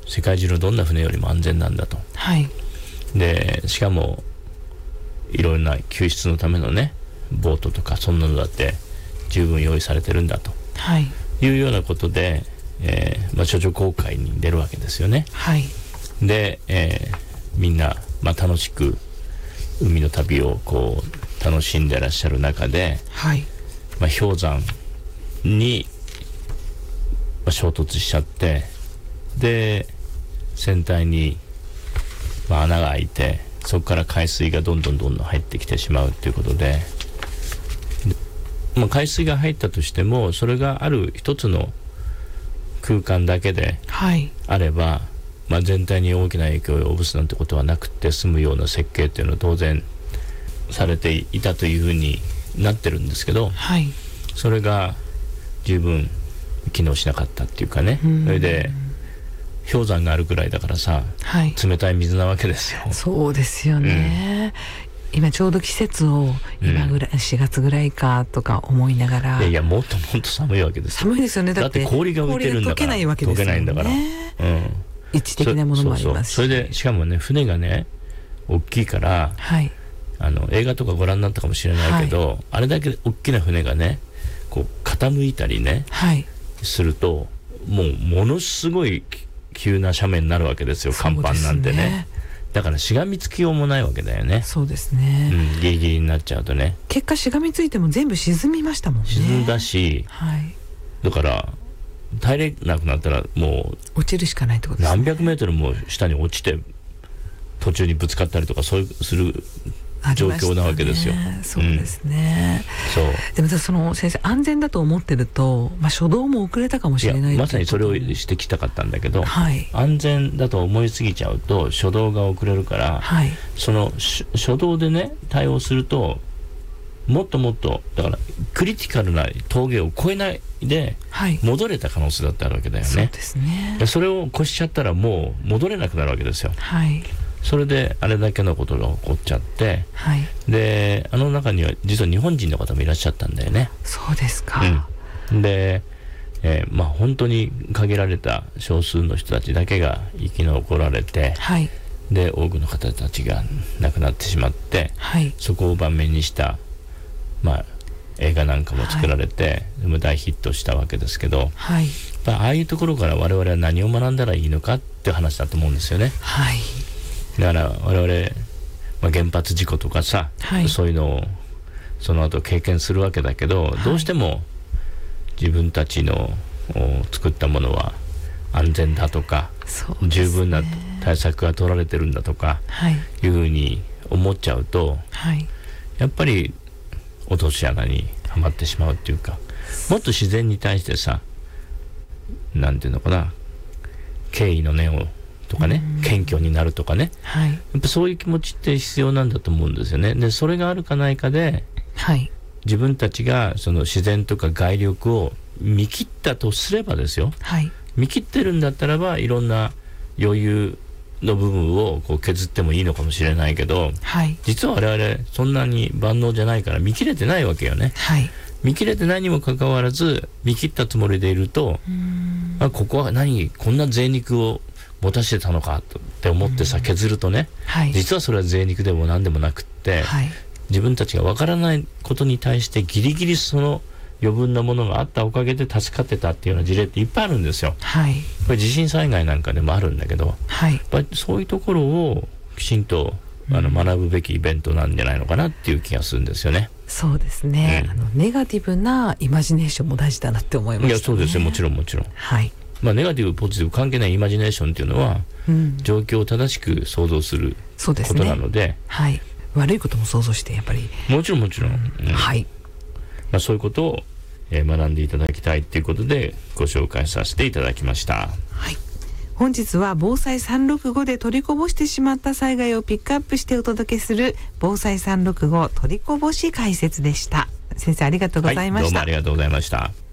世界中のどんな船よりも安全なんだと。 はい。 でしかもいろんな救出のためのねボートとかそんなのだって十分用意されてるんだと、 はい、 いうようなことで、処女航海に出るわけですよね。 はい。 で、みんな、楽しく海の旅をこう楽しんでらっしゃる中で、 はい、 氷山に、衝突しちゃって、で船体に、穴が開いて、そこから海水がどんどん入ってきてしまうということで、海水が入ったとしてもそれがある一つの空間だけであれば、全体に大きな影響を及ぼすなんてことはなくて済むような設計っていうのは当然されていたというふうになってるんですけど、 はい、 それが十分機能しなかったっていうかね。それで氷山があるくらいだからさ、はい、冷たい水なわけですよ。 そうですよね、今ちょうど季節を今ぐらい、4月ぐらいかとか思いながら、 いやもっと寒いわけですよ。 寒いですよね。だって氷が浮いてるんだから、 溶けないわけですよね。 溶けないんだから、 位置的なものもありますし、 それでしかもね船がね大きいから、はい、映画とかご覧になったかもしれないけど、はい、あれだけ大きな船がねこう傾いたりね、はい、するとものすごい急な斜面になるわけですよ。甲板なんてね。だからしがみつきようもないわけだよね。 そうですね、 ギリギリになっちゃうとね。 結果しがみついても全部沈みましたもんね。 沈んだし、はい、だから耐えれなくなったらもう落ちるしかないってことですね。 何百メートルも下に落ちて途中にぶつかったりとかそういうする状況なわけですよ。 そうですね、でもその先生安全だと思ってると、初動も遅れたかもしれない。 まさにそれを指摘したかったんだけど、 はい、 安全だと思いすぎちゃうと初動が遅れるから、はい、その初動でね対応するともっともっとだからクリティカルな峠を越えないで戻れた可能性だってあるわけだよね。 そうですね。 それを越しちゃったらもう戻れなくなるわけですよ。はい、それであれだけのことが起こっちゃって、はい、で中には実は日本人の方もいらっしゃったんだよね。 そうですか、 で、本当に限られた少数の人たちだけが生き残られて、はい、で多くの方たちが亡くなってしまって、はい、そこを盤面にした映画なんかも作られて、はい、大ヒットしたわけですけど、はい、ああいうところから我々は何を学んだらいいのかって話だと思うんですよね。はい、だから我々、原発事故とかさ、はい、そういうのをその後経験するわけだけど、はい、どうしても自分たちの作ったものは安全だとか、十分な対策が取られてるんだとか、はい、いうふうに思っちゃうと、はい、やっぱり落とし穴にはまってしまうっていうか、もっと自然に対してさ、なんていうのかな、敬意の念をとかね、謙虚になるとかね、はい、やっぱそういう気持ちって必要なんだと思うんですよね。でそれがあるかないかで、はい、自分たちがその自然とか外力を見切ったとすればですよ、はい、見切ってるんだったらばいろんな余裕の部分をこう削ってもいいのかもしれないけど、はい、実は我々そんなに万能じゃないから見切れてないわけよね。はい、見切れてないにもかかわらず見切ったつもりでいると、ここはこんな贅肉を持たせてたのかって思ってさ削るとね、はい、実はそれは贅肉でも何でもなくって、はい、自分たちがわからないことに対してギリギリその余分なものがあったおかげで助かってたっていうような事例っていっぱいあるんですよ。はい、これ地震災害なんかでもあるんだけど、はい、やっぱりそういうところをきちんと学ぶべきイベントなんじゃないのかなっていう気がするんですよね。 そうですね、ネガティブなイマジネーションも大事だなって思いましたね。 いやそうですよ、もちろんもちろん、はい、ネガティブポジティブ関係ないイマジネーションっていうのは、状況を正しく想像することなの で、 はい、悪いことも想像してやっぱりもちろんもちろん、 はい、 そういうことを、学んでいただきたいということでご紹介させていただきました。 はい、本日は防災365で取りこぼしてしまった災害をピックアップしてお届けする防災365取りこぼし解説でした。先生ありがとうございました。 はい、どうもありがとうございました。